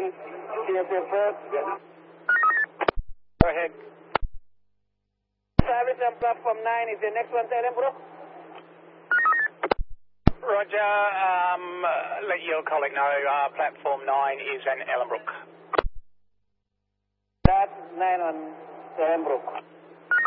CFF first. Go ahead. Service on platform 9 is the next one to Ellenbrook. Roger, let your colleague know platform 9 is in Ellenbrook. That's 9 on Ellenbrook.